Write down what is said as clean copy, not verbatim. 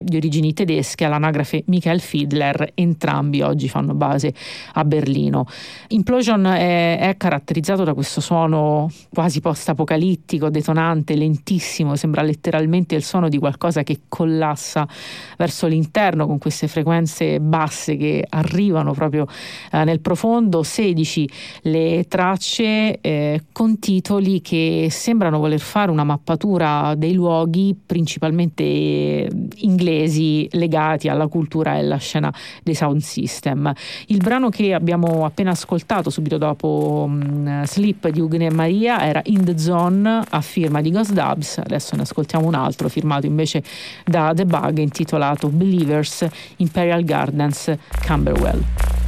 di origini tedesche, all'anagrafe Michael Fiedler, entrambi oggi fanno base a Berlino. Implosion è caratterizzato da questo suono quasi post-apocalittico, detonante, lentissimo, sembra letteralmente il suono di qualcosa che collassa verso l'interno con queste frequenze basse che arrivano proprio nel profondo. 16 le tracce con titoli che sembrano voler fare una mappatura dei luoghi principalmente inglesi legati alla cultura e alla scena dei sound system. Il brano che abbiamo appena ascoltato subito dopo Sleep di Ugne e Maria era In the Zone a firma di Ghost Dubs. Adesso ne ascoltiamo un altro firmato invece da The Bug intitolato Believers, Imperial Gardens, Camberwell.